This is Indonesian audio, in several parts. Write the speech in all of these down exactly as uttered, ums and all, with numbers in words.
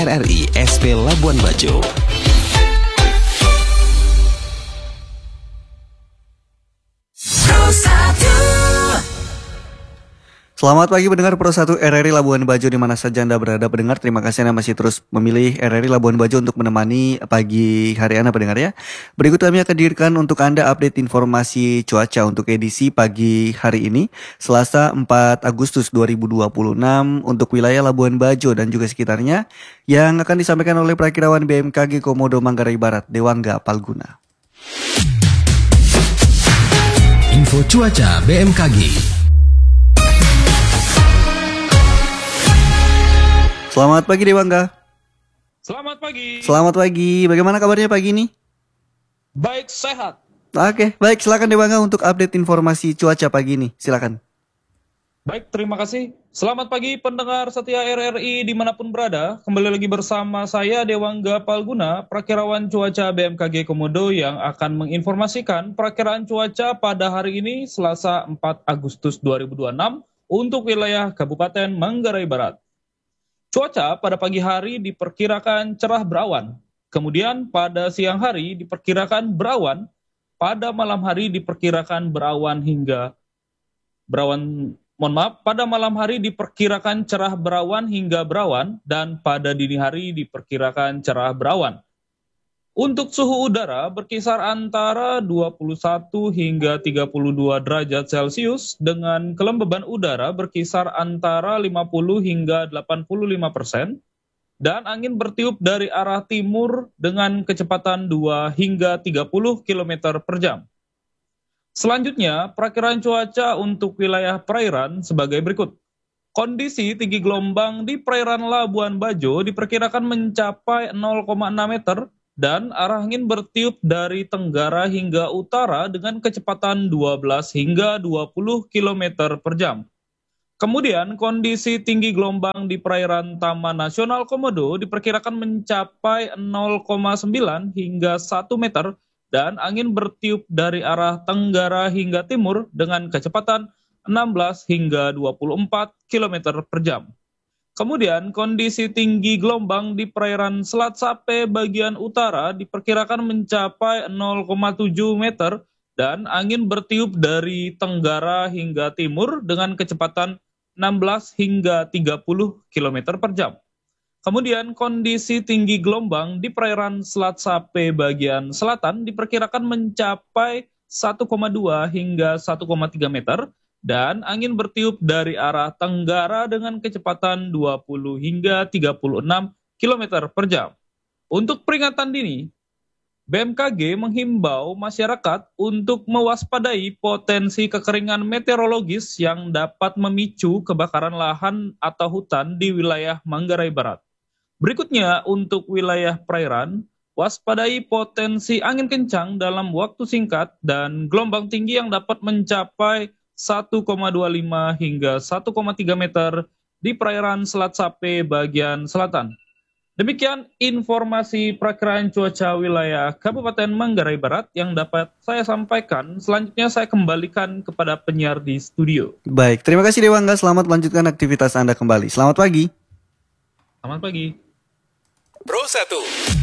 R R I S P Labuan Bajo. Selamat pagi pendengar Pro satu R R I Labuan Bajo di mana saja Anda berada pendengar. Terima kasih Anda masih terus memilih R R I Labuan Bajo untuk menemani pagi hari Anda pendengar ya. Berikut kami akan hadirkan untuk Anda update informasi cuaca untuk edisi pagi hari ini Selasa empat Agustus dua ribu dua puluh enam untuk wilayah Labuan Bajo dan juga sekitarnya yang akan disampaikan oleh Prakirawan B M K G Komodo Manggarai Barat Dewangga Palguna. Info cuaca B M K G. Selamat pagi Dewangga. Selamat pagi. Selamat pagi. Bagaimana kabarnya pagi ini? Baik, sehat. Oke, baik. Silakan Dewangga untuk update informasi cuaca pagi ini. Silakan. Baik, terima kasih. Selamat pagi pendengar setia R R I dimanapun berada. Kembali lagi bersama saya Dewangga Palguna, Prakirawan Cuaca B M K G Komodo yang akan menginformasikan perakiraan cuaca pada hari ini Selasa empat Agustus dua ribu dua puluh enam untuk wilayah Kabupaten Manggarai Barat. Cuaca pada pagi hari diperkirakan cerah berawan, kemudian pada siang hari diperkirakan berawan, pada malam hari diperkirakan berawan hingga berawan, mohon maaf, pada malam hari diperkirakan cerah berawan hingga berawan, dan pada dini hari diperkirakan cerah berawan. Untuk suhu udara berkisar antara dua puluh satu hingga tiga puluh dua derajat Celcius dengan kelembaban udara berkisar antara lima puluh hingga delapan puluh lima persen dan angin bertiup dari arah timur dengan kecepatan dua hingga tiga puluh kilometer per jam. Selanjutnya, perakiraan cuaca untuk wilayah perairan sebagai berikut. Kondisi tinggi gelombang di perairan Labuan Bajo diperkirakan mencapai nol koma enam meter dan arah angin bertiup dari tenggara hingga utara dengan kecepatan dua belas hingga dua puluh kilometer per jam. Kemudian kondisi tinggi gelombang di perairan Taman Nasional Komodo diperkirakan mencapai nol koma sembilan hingga satu meter dan angin bertiup dari arah tenggara hingga timur dengan kecepatan enam belas hingga dua puluh empat kilometer per jam. Kemudian kondisi tinggi gelombang di perairan Selat Sape bagian utara diperkirakan mencapai nol koma tujuh meter dan angin bertiup dari tenggara hingga timur dengan kecepatan enam belas hingga tiga puluh kilometer per jam. Kemudian kondisi tinggi gelombang di perairan Selat Sape bagian selatan diperkirakan mencapai satu koma dua hingga satu koma tiga meter dan angin bertiup dari arah tenggara dengan kecepatan dua puluh hingga tiga puluh enam kilometer per jam. Untuk peringatan dini, B M K G menghimbau masyarakat untuk mewaspadai potensi kekeringan meteorologis yang dapat memicu kebakaran lahan atau hutan di wilayah Manggarai Barat. Berikutnya, untuk wilayah perairan, waspadai potensi angin kencang dalam waktu singkat dan gelombang tinggi yang dapat mencapai satu koma dua lima hingga satu koma tiga meter di perairan Selat Sape bagian selatan. Demikian informasi perakiraan cuaca wilayah Kabupaten Manggarai Barat yang dapat saya sampaikan. Selanjutnya saya kembalikan kepada penyiar di studio. Baik, terima kasih Dewangga. Selamat melanjutkan aktivitas Anda kembali. Selamat pagi. Selamat pagi. Pro satu.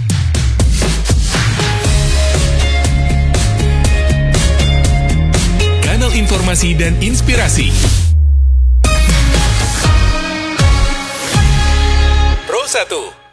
Kanal informasi dan inspirasi. Pro satu.